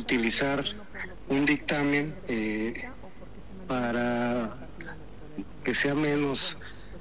utilizar un dictamen para que sea menos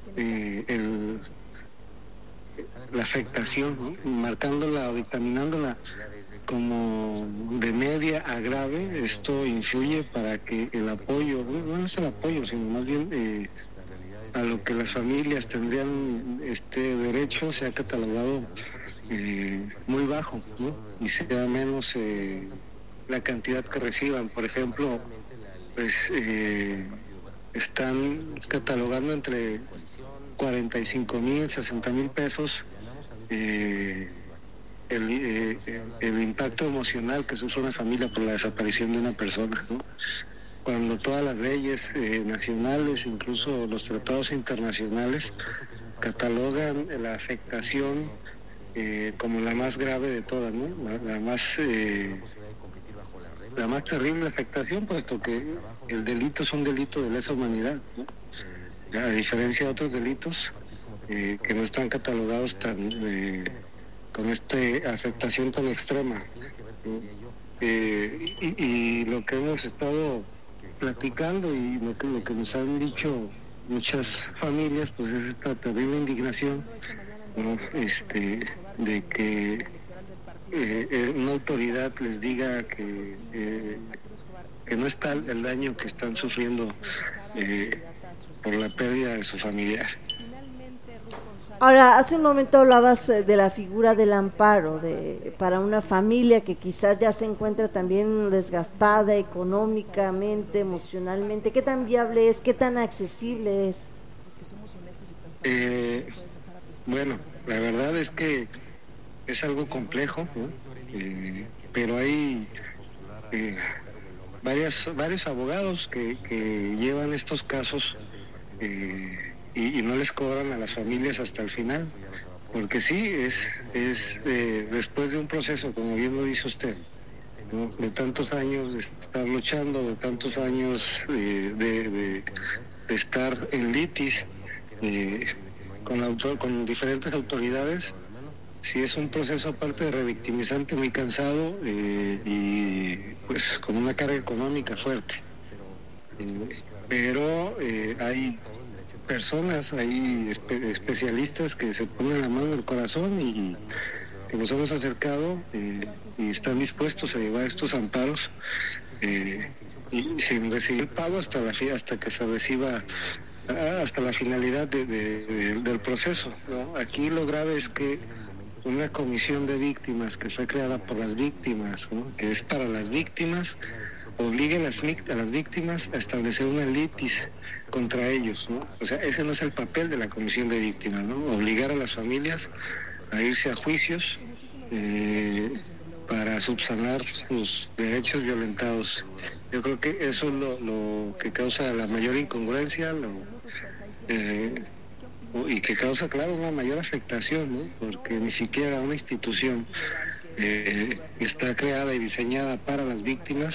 la afectación, ¿no? Marcándola o dictaminándola como de media a grave. Esto influye para que el apoyo, no es el apoyo, sino más bien a lo que las familias tendrían derecho, sea catalogado muy bajo, ¿no? Y sea menos la cantidad que reciban. Por ejemplo, pues están catalogando entre 45,000, 60,000 pesos el impacto emocional que sufre una familia por la desaparición de una persona, ¿no? Cuando todas las leyes nacionales, incluso los tratados internacionales, catalogan la afectación como la más grave de todas, ¿no? La más terrible afectación, puesto que el delito es un delito de lesa humanidad, ¿no? A diferencia de otros delitos que no están catalogados con esta afectación tan extrema, ¿no? Y lo que hemos estado platicando y lo que nos han dicho muchas familias, pues es esta terrible indignación, ¿no? De que una autoridad les diga que no es tal el daño que están sufriendo por la pérdida de su familiar. Ahora, hace un momento hablabas de la figura del amparo para una familia que quizás ya se encuentra también desgastada económicamente, emocionalmente. ¿Qué tan viable es? ¿Qué tan accesible es? Bueno, la verdad es que es algo complejo, ¿no? Pero hay varios abogados que llevan estos casos y no les cobran a las familias hasta el final, porque sí, es después de un proceso, como bien lo dice usted, ¿no? De tantos años de estar luchando, de tantos años de estar en litis con diferentes autoridades. Sí, es un proceso aparte de revictimizante, muy cansado y pues con una carga económica fuerte. Pero hay personas, hay especialistas que se ponen la mano en el corazón y que nos hemos acercado y están dispuestos a llevar estos amparos y sin recibir pago hasta que se reciba, hasta la finalidad del proceso, ¿no? Aquí lo grave es que una comisión de víctimas que fue creada por las víctimas, ¿no? Que es para las víctimas, obligue a las víctimas a establecer una litis contra ellos, ¿no? O sea, ese no es el papel de la comisión de víctimas, ¿no? Obligar a las familias a irse a juicios para subsanar sus derechos violentados. Yo creo que eso es lo que causa la mayor incongruencia, y que causa, claro, una mayor afectación, ¿no? Porque ni siquiera una institución está creada y diseñada para las víctimas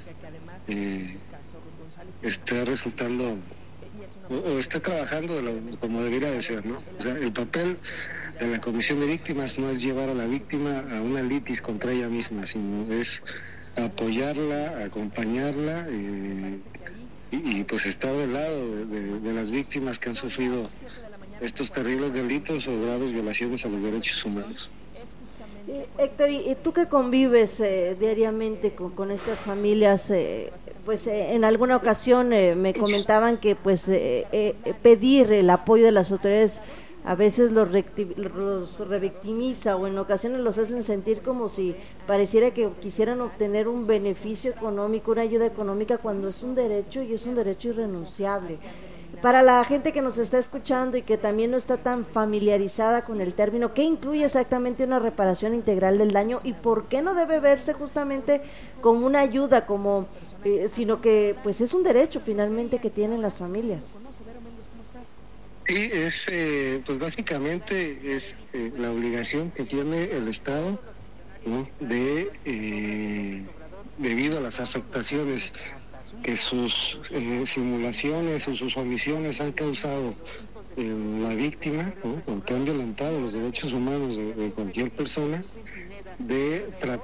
está resultando o está trabajando como debería de ser, ¿no? O sea, el papel de la comisión de víctimas no es llevar a la víctima a una litis contra ella misma, sino es apoyarla, acompañarla y pues estar del lado de las víctimas que han sufrido estos terribles delitos o graves violaciones a los derechos humanos. Héctor, y tú que convives diariamente con estas familias, pues en alguna ocasión me comentaban que pues pedir el apoyo de las autoridades a veces los revictimiza o en ocasiones los hacen sentir como si pareciera que quisieran obtener un beneficio económico, una ayuda económica, cuando es un derecho y es un derecho irrenunciable. Para la gente que nos está escuchando y que también no está tan familiarizada con el término, ¿qué incluye exactamente una reparación integral del daño y por qué no debe verse justamente como una ayuda, sino que pues es un derecho finalmente que tienen las familias? Sí, pues básicamente es la obligación que tiene el Estado, ¿no? Debido a las afectaciones que sus simulaciones o sus omisiones han causado en la víctima, ¿no? Porque han violentado los derechos humanos de cualquier persona, de tratar